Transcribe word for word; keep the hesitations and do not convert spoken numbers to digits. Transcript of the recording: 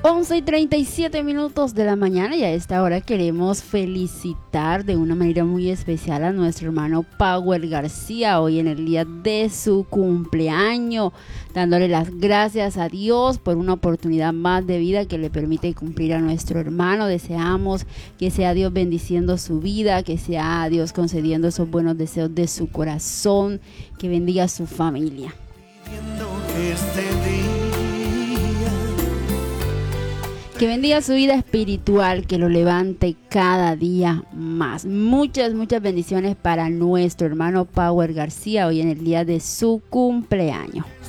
once y treinta y siete minutos de la mañana, y a esta hora queremos felicitar de una manera muy especial a nuestro hermano Power García hoy en el día de su cumpleaños, dándole las gracias a Dios por una oportunidad más de vida que le permite cumplir a nuestro hermano. Deseamos que sea Dios bendiciendo su vida, que sea Dios concediendo esos buenos deseos de su corazón, que bendiga a su familia. Que bendiga su vida espiritual, que lo levante cada día más. Muchas, muchas bendiciones para nuestro hermano Power García hoy en el día de su cumpleaños.